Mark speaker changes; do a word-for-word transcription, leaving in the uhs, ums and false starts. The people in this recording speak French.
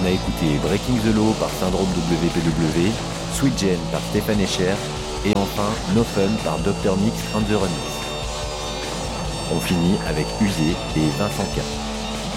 Speaker 1: On a écouté Breaking the Law par Syndrome W P W, Sweet Jane par Stéphane Escher et enfin No Fun par docteur Mix and the Remix. On finit avec Usé et Vincent K.